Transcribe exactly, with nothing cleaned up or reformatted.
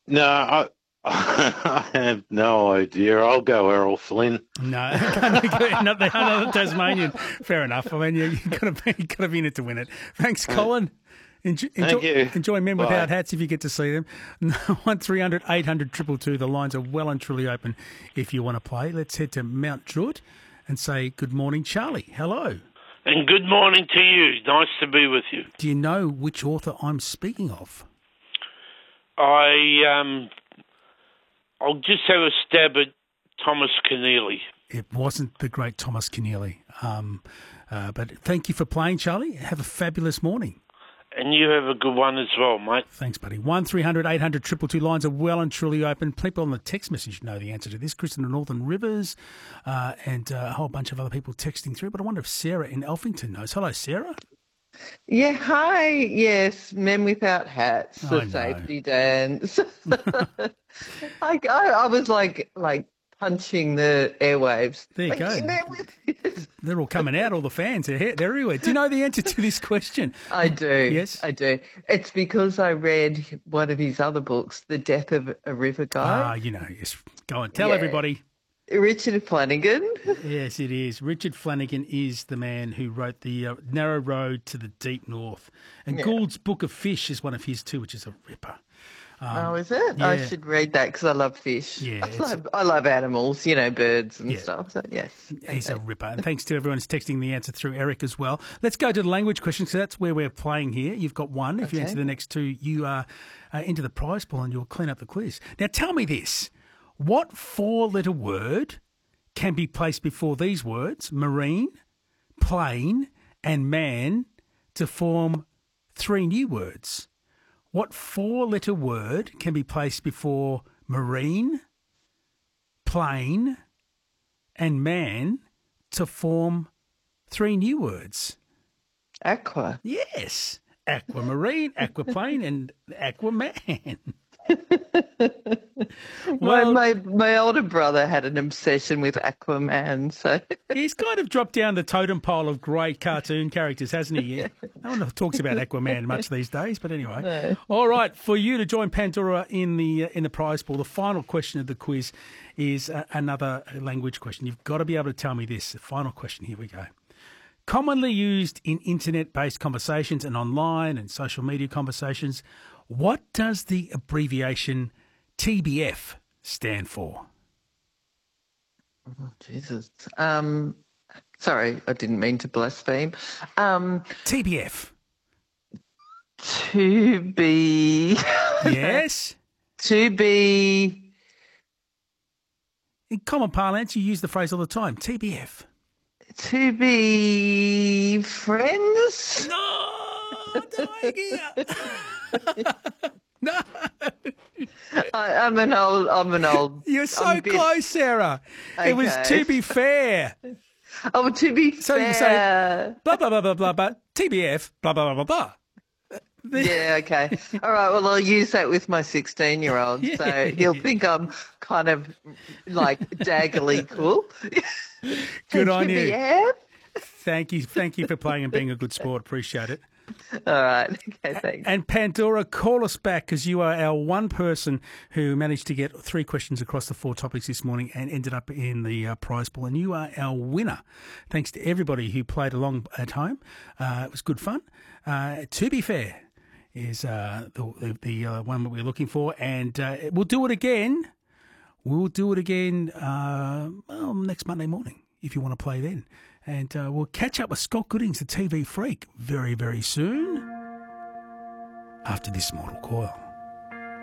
No, I, I have no idea. I'll go Errol Flynn. No, another, another Tasmanian. Fair enough. I mean, you, you've got to be, you've got to be in it to win it. Thanks, Colin. Enjoy, Thank enjoy, you. enjoy Men Bye. Without Hats if you get to see them. one three hundred eight hundred two two two. The lines are well and truly open if you want to play. Let's head to Mount Druitt and say good morning, Charlie. Hello. And good morning to you. Nice to be with you. Do you know which author I'm speaking of? I, um, I'll just have a stab at Thomas Keneally. It wasn't the great Thomas Keneally. Um, uh, but thank you for playing, Charlie. Have a fabulous morning. And you have a good one as well, mate. Thanks, buddy. one three hundred eight hundred two two two. Lines are well and truly open. People on the text message know the answer to this. Chris in the Northern Rivers uh, and uh, a whole bunch of other people texting through. But I wonder if Sarah in Elphington knows. Hello, Sarah. Yeah, hi. Yes, Men Without Hats, I the know. safety dance. I, I, I was like, like punching the airwaves. There you like, go. Men with- They're all coming out, all the fans. They're, here, they're everywhere. Do you know the answer to this question? I do. Yes? I do. It's because I read one of his other books, The Death of a River Ah, Guy. you know, yes. Go on, tell Yeah. everybody. Richard Flanagan. Yes, it is. Richard Flanagan is the man who wrote the uh, Narrow Road to the Deep North. And Yeah. Gould's Book of Fish is one of his too, which is a ripper. Um, oh, is it? I yeah. should read that because I love fish. Yeah, I it's- love, I love animals, you know, birds and Yeah. stuff. So, yes. He's a ripper. And thanks to everyone who's texting the answer through Eric as well. Let's go to the language questions, because that's where we're playing here. You've got one. If you Okay. answer the next two, you are uh, into the prize pool and you'll clean up the quiz. Now, tell me this. What four-letter word can be placed before these words, marine, plane, and man, to form three new words? What four-letter word can be placed before marine, plane, and man to form three new words? Aqua. Yes. Aquamarine, aquaplane, and aquaman. My, Well, my my older brother had an obsession with Aquaman, so he's kind of dropped down the totem pole of great cartoon characters, hasn't he? No one talks about Aquaman much these days, but anyway. No. All right, for you to join Pandora in the uh, in the prize pool, the final question of the quiz is uh, another language question. You've got to be able to tell me this. The final question. Here we go. Commonly used in internet-based conversations and online and social media conversations, what does the abbreviation T B F stand for? oh, Jesus. Um, sorry, I didn't mean to blaspheme. Um, T B F. to be Yes. to be In common parlance, you use the phrase all the time. T B F. to be friends. No, no idea. No, I, I'm an old. I'm an old. you're so I'm a bit- close, Sarah. It was Okay. to be fair. Oh, to be So you fair. say blah blah blah blah blah blah. T B F. Blah blah blah blah blah. Yeah, okay. All right, well, I'll use that with my sixteen-year-old. Yeah. So he'll think I'm kind of like daggily cool. Good on you. Yeah. Thank you, thank you for playing and being a good sport. Appreciate it. All right. Okay, thanks. And Pandora, call us back, because you are our one person who managed to get three questions across the four topics this morning and ended up in the uh, prize pool. And you are our winner. Thanks to everybody who played along at home. Uh, it was good fun. Uh, to be fair, is uh, the the, the uh, one that we're looking for, and uh, we'll do it again. We'll do it again uh, well, next Monday morning if you want to play then. And uh, we'll catch up with Scott Goodings, the T V freak, very, very soon after this mortal coil.